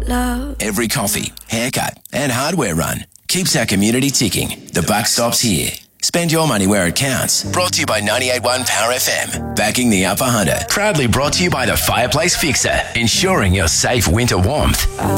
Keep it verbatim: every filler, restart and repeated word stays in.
love. Every coffee, haircut and hardware run keeps our community ticking. The buck stops here. Spend your money where it counts. Brought to you by ninety-eight point one Power F M. Backing the Upper Hunter. Proudly brought to you by the Fireplace Fixer. Ensuring your safe winter warmth.